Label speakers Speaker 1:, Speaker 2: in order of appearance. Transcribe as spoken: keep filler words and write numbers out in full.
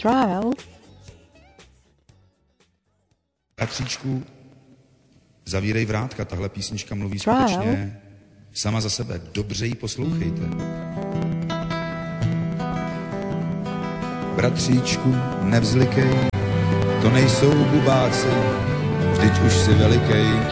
Speaker 1: Trial.
Speaker 2: Bratříčku, zavírej vrátka, tahle písnička mluví
Speaker 1: Trial.
Speaker 2: skutečně sama za sebe. Dobře ji poslouchejte. Bratříčku, nevzlikej, to nejsou bubáci, vždyť už si velikej.